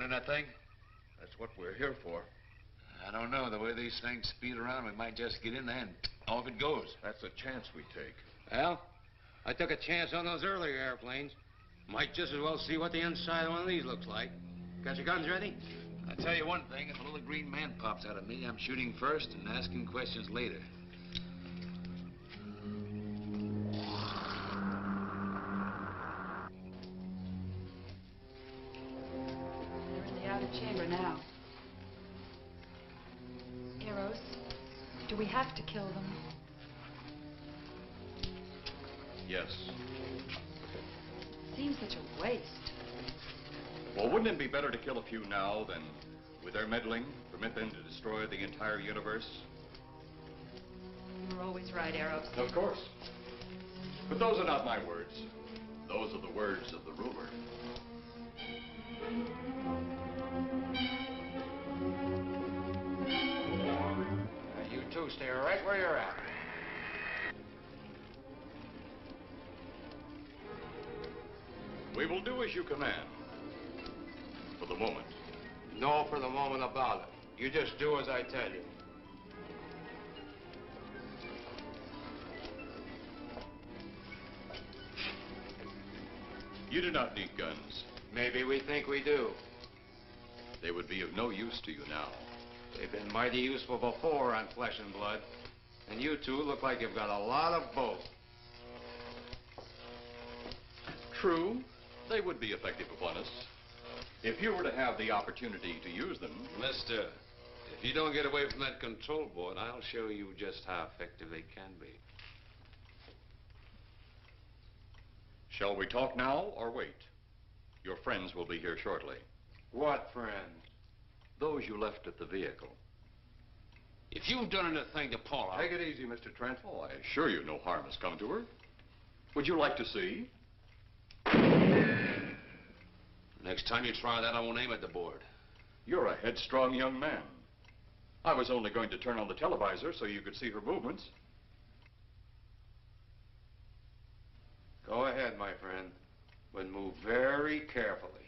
in that thing? That's what we're here for. I don't know. The way these things speed around, we might just get in there and off it goes. That's a chance we take. Well, I took a chance on those earlier airplanes. Might just as well see what the inside of one of these looks like. Got your guns ready? I'll tell you one thing. If a little green man pops out of me, I'm shooting first and asking questions later. They're in the outer chamber now. Eros, do we have to kill them? Yes. Seems such a waste. Well, wouldn't it be better to kill a few now than, with their meddling, permit them to destroy the entire universe? You're always right, Eros. Of course. But those are not my words. Those are the words of the ruler. You two stay right where you're at. We will do as you command. For the moment. No for the moment about it. You just do as I tell you. You do not need guns. Maybe we think we do. They would be of no use to you now. They've been mighty useful before on Flesh and Blood. And you two look like you've got a lot of both. True, they would be effective upon us. If you were to have the opportunity to use them... Mister, if you don't get away from that control board, I'll show you just how effective they can be. Shall we talk now or wait? Your friends will be here shortly. What friends? Those you left at the vehicle. If you've done anything to Paula... Take it easy, Mr. Trent. Oh, I assure you no harm has come to her. Would you like to see? Next time you try that, I won't aim at the board. You're a headstrong young man. I was only going to turn on the televisor so you could see her movements. Go ahead, my friend, but move very carefully.